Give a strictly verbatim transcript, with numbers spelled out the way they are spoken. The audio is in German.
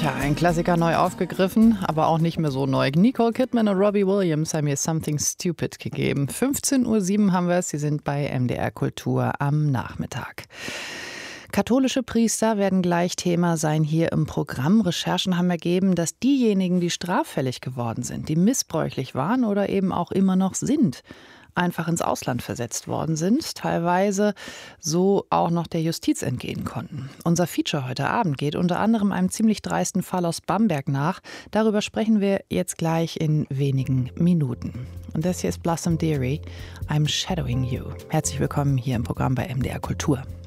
Tja, ein Klassiker neu aufgegriffen, aber auch nicht mehr so neu. Nicole Kidman und Robbie Williams haben mir Something Stupid gegeben. fünfzehn Uhr sieben haben wir es. Sie sind bei M D R Kultur am Nachmittag. Katholische Priester werden gleich Thema sein hier im Programm. Recherchen haben ergeben, dass diejenigen, die straffällig geworden sind, die missbräuchlich waren oder eben auch immer noch sind, einfach ins Ausland versetzt worden sind, teilweise so auch noch der Justiz entgehen konnten. Unser Feature heute Abend geht unter anderem einem ziemlich dreisten Fall aus Bamberg nach. Darüber sprechen wir jetzt gleich in wenigen Minuten. Und das hier ist Blossom Dearie, I'm Shadowing You. Herzlich willkommen hier im Programm bei M D R Kultur.